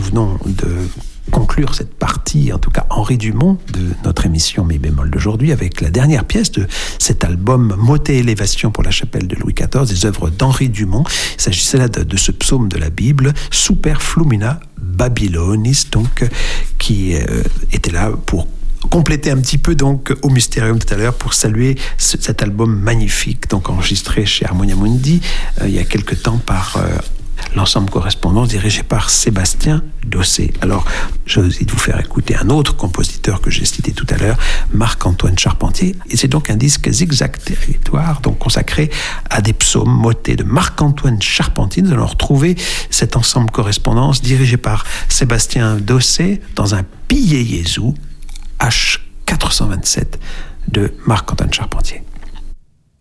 nous venons de conclure cette partie, en tout cas Henri Dumont, de notre émission Mi bémol d'aujourd'hui, avec la dernière pièce de cet album Motet Élévation pour la chapelle de Louis XIV, des œuvres d'Henri Dumont. Il s'agissait là de ce psaume de la Bible, Super Flumina Babylonis, donc, qui était là pour compléter un petit peu donc au Mysterium tout à l'heure, pour saluer cet album magnifique, donc enregistré chez Harmonia Mundi il y a quelque temps par l'ensemble Correspondance dirigé par Sébastien Dossé. Alors, j'ai envie de vous faire écouter un autre compositeur que j'ai cité tout à l'heure, Marc-Antoine Charpentier, et c'est donc un disque Zigzag Territoire, donc consacré à des psaumes motés de Marc-Antoine Charpentier. Nous allons retrouver cet ensemble Correspondance dirigé par Sébastien Dossé dans un Pillé Jésus H427 de Marc-Antoine Charpentier.